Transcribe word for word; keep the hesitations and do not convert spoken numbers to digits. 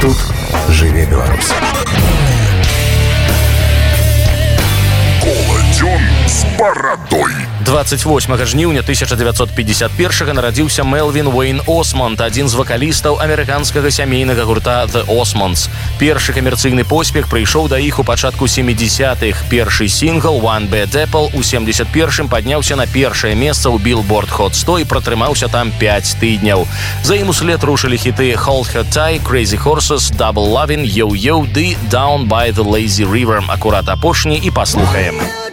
Тут жыве Беларусь. Коладзён з барадой. дваццаць восьмага жніўня тысяча дзевяцьсот пятьдесят первага нарадзіўся Мелвін Уэйн Осмонд, адзін з вакалістаў амерыканскага сямейнага гурта The Osmonds. Першы камерцыйны поспех прыйшоў да іх у пачатку сямідзесятых. Першы сінгл «One Bad Apple» у семьдесят першым падняўся на першае месца ў Billboard Hot сто і пратрымаўся там пяць тыдняў. За ім услед рушылі хіты «Hold Her Tight», «Crazy Horses», «Double Lovin'», «Yo Yo» ды «Down by the Lazy River». Акурат апошні і паслухаем.